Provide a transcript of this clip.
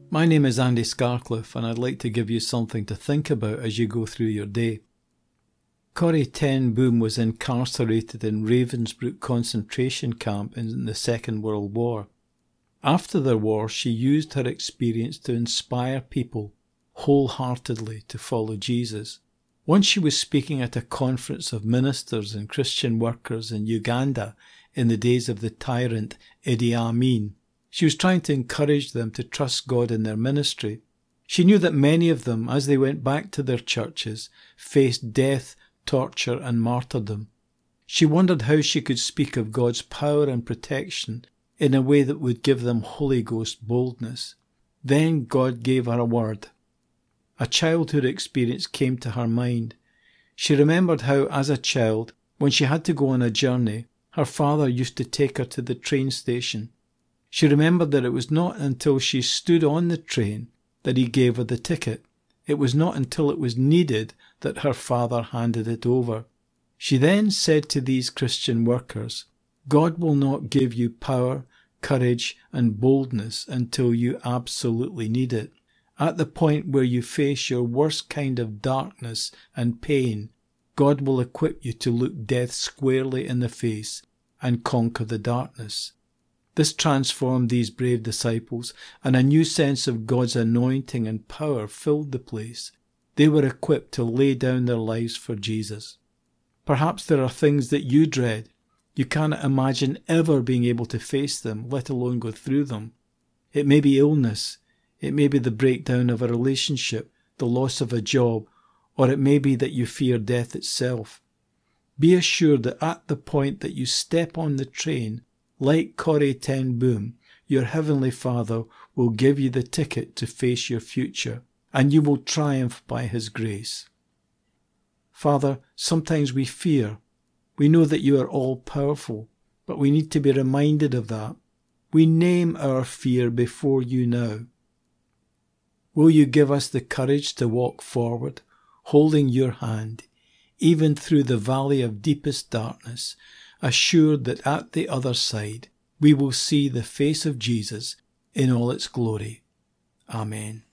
My name is Andy Scarcliffe, and I'd like to give you something to think about as you go through your day. Corrie ten Boom was incarcerated in Ravensbrück concentration camp in the Second World War. After the war, she used her experience to inspire people wholeheartedly to follow Jesus. Once she was speaking at a conference of ministers and Christian workers in Uganda in the days of the tyrant Idi Amin. She was trying to encourage them to trust God in their ministry. She knew that many of them, as they went back to their churches, faced death, torture and martyrdom. She wondered how she could speak of God's power and protection in a way that would give them Holy Ghost boldness. Then God gave her a word. A childhood experience came to her mind. She remembered how, as a child, when she had to go on a journey, her father used to take her to the train station. She remembered that it was not until she stood on the train that he gave her the ticket. It was not until it was needed that her father handed it over. She then said to these Christian workers, God will not give you power, courage and boldness until you absolutely need it. At the point where you face your worst kind of darkness and pain, God will equip you to look death squarely in the face and conquer the darkness. This transformed these brave disciples, and a new sense of God's anointing and power filled the place. They were equipped to lay down their lives for Jesus. Perhaps there are things that you dread. You cannot imagine ever being able to face them, let alone go through them. It may be illness. It may be the breakdown of a relationship, the loss of a job, or it may be that you fear death itself. Be assured that at the point that you step on the train, like Corrie ten Boom, your Heavenly Father will give you the ticket to face your future, and you will triumph by His grace. Father, sometimes we fear. We know that you are all-powerful, but we need to be reminded of that. We name our fear before you now. Will you give us the courage to walk forward, holding your hand, even through the valley of deepest darkness, assured that at the other side we will see the face of Jesus in all its glory. Amen.